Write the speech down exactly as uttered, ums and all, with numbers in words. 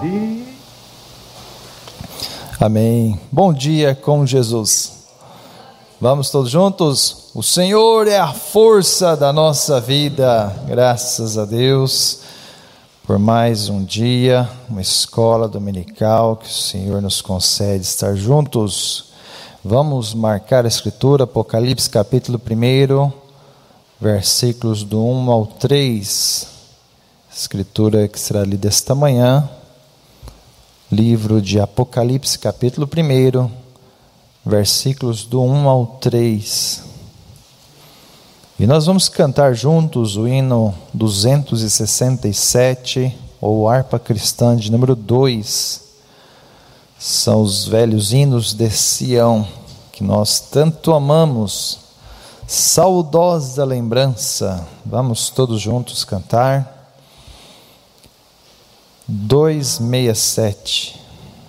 Amém. Bom dia com Jesus. Vamos todos juntos? O Senhor é a força da nossa vida. Graças a Deus por mais um dia, uma escola dominical que o Senhor nos concede estar juntos. Vamos marcar a escritura, Apocalipse capítulo um, versículos do um ao três. Escritura que será lida esta manhã. Livro de Apocalipse, capítulo um, versículos do um ao três. E nós vamos cantar juntos o hino duzentos e sessenta e sete, ou harpa cristã de número dois. São os velhos hinos de Sião, que nós tanto amamos. Saudosa lembrança. Vamos todos juntos cantar. duzentos e sessenta e sete.